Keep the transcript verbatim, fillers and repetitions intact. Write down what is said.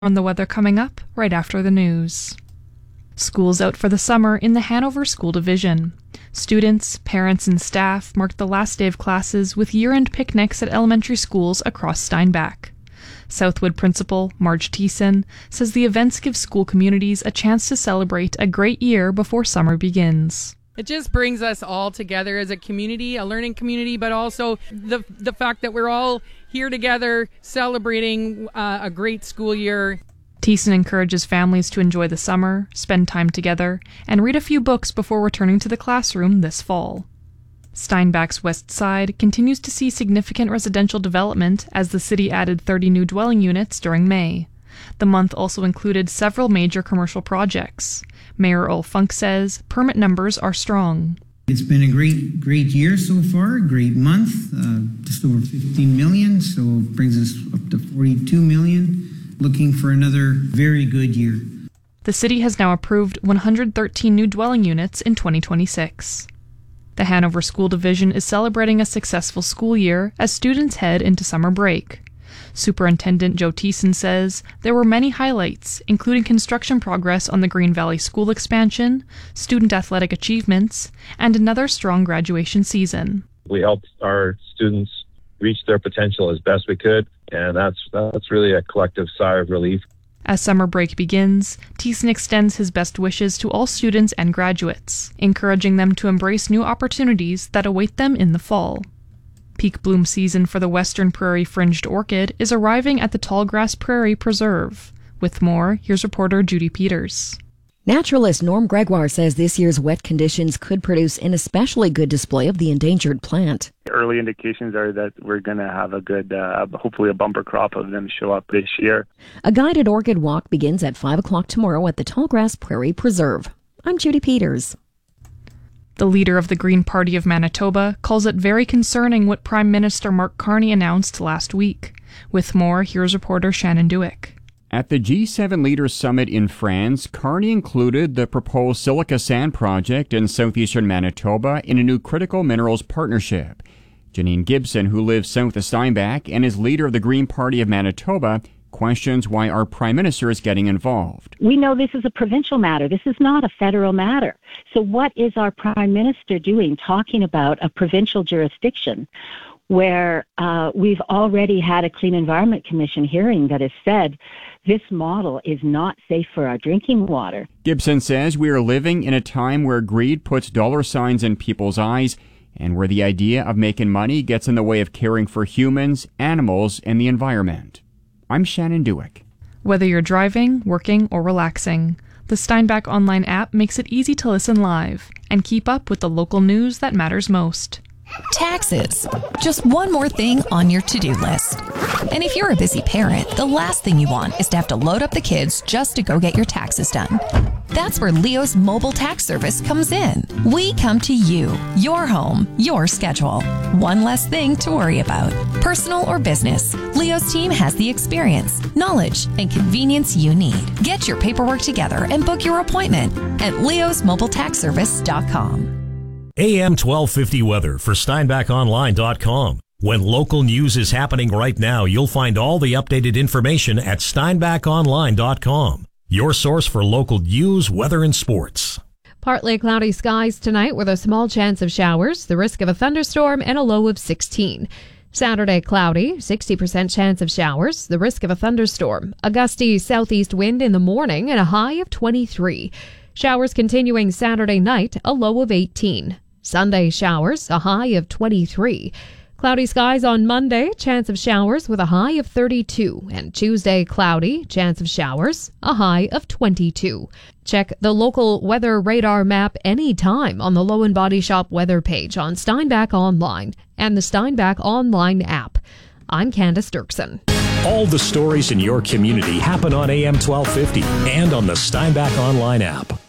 On the weather coming up right after the news. School's out for the summer in the Hanover School Division. Students, parents, and staff marked the last day of classes with year-end picnics at elementary schools across Steinbach. Southwood Principal Marge Thiessen says the events give school communities a chance to celebrate a great year before summer begins. It just brings us all together as a community, a learning community, but also the the fact that we're all here together celebrating uh, a great school year. Thiessen encourages families to enjoy the summer, spend time together, and read a few books before returning to the classroom this fall. Steinbach's west side continues to see significant residential development as the city added thirty new dwelling units during May. The month also included several major commercial projects. Mayor Ulf Funk says permit numbers are strong. It's been a great, great year so far, a great month, uh, just over fifteen million, so it brings us up to forty-two million, looking for another very good year. The city has now approved one hundred thirteen new dwelling units in twenty twenty-six. The Hanover School Division is celebrating a successful school year as students head into summer break. Superintendent Joe Thiessen says there were many highlights, including construction progress on the Green Valley School expansion, student athletic achievements, and another strong graduation season. We helped our students reach their potential as best we could, and that's that's really a collective sigh of relief. As summer break begins, Thiessen extends his best wishes to all students and graduates, encouraging them to embrace new opportunities that await them in the fall. Peak bloom season for the Western Prairie Fringed Orchid is arriving at the Tallgrass Prairie Preserve. With more, here's reporter Judy Peters. Naturalist Norm Gregoire says this year's wet conditions could produce an especially good display of the endangered plant. Early indications are that we're going to have a good, uh, hopefully a bumper crop of them show up this year. A guided orchid walk begins at five o'clock tomorrow at the Tallgrass Prairie Preserve. I'm Judy Peters. The leader of the Green Party of Manitoba calls it very concerning what Prime Minister Mark Carney announced last week. With more, here's reporter Shannon Dewick. At the G seven Leaders Summit in France, Carney included the proposed silica sand project in southeastern Manitoba in a new critical minerals partnership. Janine Gibson, who lives south of Steinbach and is leader of the Green Party of Manitoba, questions why our Prime Minister is getting involved. We know this is a provincial matter. This is not a federal matter. So what is our Prime Minister doing talking about a provincial jurisdiction where uh, we've already had a Clean Environment Commission hearing that has said this model is not safe for our drinking water? Gibson says we are living in a time where greed puts dollar signs in people's eyes and where the idea of making money gets in the way of caring for humans, animals, and the environment. I'm Shannon Dewick. Whether you're driving, working, or relaxing, the Steinbach Online app makes it easy to listen live and keep up with the local news that matters most. Taxes. Just one more thing on your to-do list. And if you're a busy parent, the last thing you want is to have to load up the kids just to go get your taxes done. That's where Leo's mobile tax service comes in. We come to you, your home, your schedule. One less thing to worry about. Personal or business, Leo's team has the experience, knowledge, and convenience you need. Get your paperwork together and book your appointment at leos mobile tax service dot com. A M twelve fifty weather for steinbach online dot com. When local news is happening right now, you'll find all the updated information at steinbach online dot com. Your source for local news, weather, and sports. Partly cloudy skies tonight with a small chance of showers, the risk of a thunderstorm, and a low of sixteen. Saturday, cloudy, sixty percent chance of showers, the risk of a thunderstorm. A gusty southeast wind in the morning and a high of twenty-three. Showers continuing Saturday night, a low of eighteen. Sunday showers, a high of twenty-three. Cloudy skies on Monday, chance of showers with a high of thirty-two. And Tuesday, cloudy, chance of showers, a high of twenty-two. Check the local weather radar map anytime on the Low and Body Shop weather page on Steinbach Online and the Steinbach Online app. I'm Candace Dirksen. All the stories in your community happen on A M twelve fifty and on the Steinbach Online app.